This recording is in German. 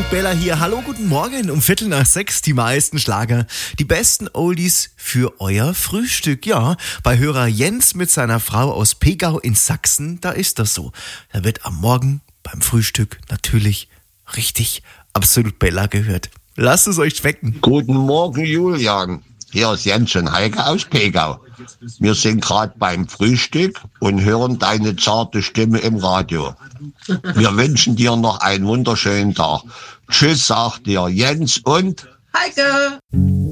und Bella hier. Hallo, guten Morgen. Um 5:45 die meisten Schlager. Die besten Oldies für euer Frühstück. Ja, bei Hörer Jens mit seiner Frau aus Pegau in Sachsen, da ist das so. Da wird am Morgen beim Frühstück natürlich richtig absolut Bella gehört. Lasst es euch schmecken. Guten Morgen, Julian. Hier ist Jens und Heike aus Pegau. Wir sind gerade beim Frühstück und hören deine zarte Stimme im Radio. Wir wünschen dir noch einen wunderschönen Tag. Tschüss, sagt dir Jens und Heike!